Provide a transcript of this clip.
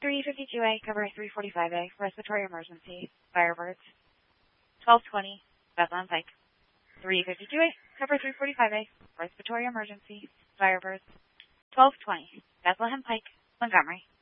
352A, cover 345A, respiratory emergency, Firebirds. 1220, Bethlehem Pike. 352A, cover 345A, respiratory emergency, Firebirds. 1220, Bethlehem Pike, Montgomery.